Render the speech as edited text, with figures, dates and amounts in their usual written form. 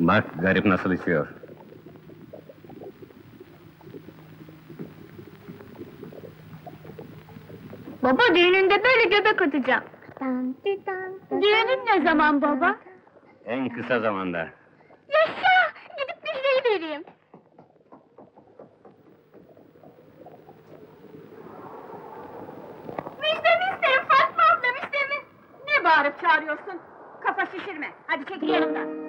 Bak, garip nasıl içiyor. Baba düğününde böyle göbek atacağım. Düğünün ne zaman baba? En kısa zamanda. Yaşa! Gidip müjdeyi vereyim. Müjdemi Fatma abla, müjdemi! Ne bağırıp çağırıyorsun? Kafa şişirme, hadi çekil yanımdan!